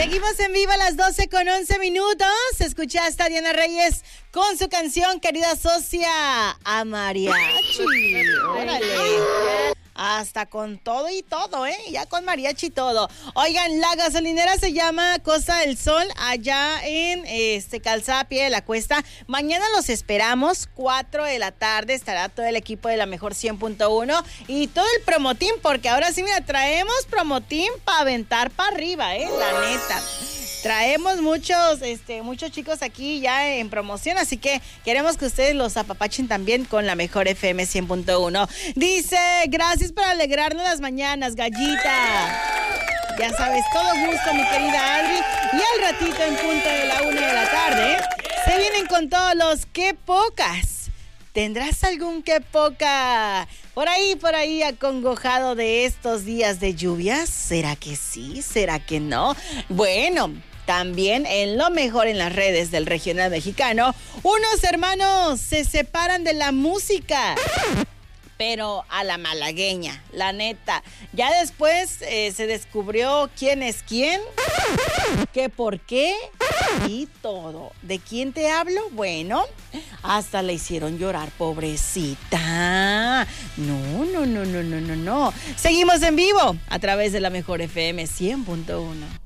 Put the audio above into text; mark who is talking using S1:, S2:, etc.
S1: Seguimos en vivo a las 12:11. Escuchaste a Diana Reyes con su canción Querida Socia a Mariachi. Órale. Hasta con todo y todo, ya con mariachi y todo. Oigan, la gasolinera se llama Costa del Sol, allá en Calzada Pie de la Cuesta. Mañana los esperamos, 4 de la tarde, estará todo el equipo de la Mejor 100.1 y todo el promotín, porque ahora sí, mira, traemos promotín para aventar para arriba, la neta. Traemos muchos chicos aquí ya en promoción, así que queremos que ustedes los apapachen también con la Mejor FM 100.1. Dice, gracias por alegrarnos las mañanas, gallita. Ya sabes, todo gusto, mi querida Adri. Y al ratito, en punto de la 1 de la tarde, se vienen con todos los qué pocas. ¿Tendrás algún qué poca por ahí acongojado de estos días de lluvias? ¿Será que sí? ¿Será que no? Bueno, también en lo mejor en las redes del regional mexicano, unos hermanos se separan de la música, pero a la malagueña, la neta. Ya después se descubrió quién es quién, qué por qué y todo. ¿De quién te hablo? Bueno, hasta le hicieron llorar, pobrecita. No. Seguimos en vivo a través de la Mejor FM 100.1.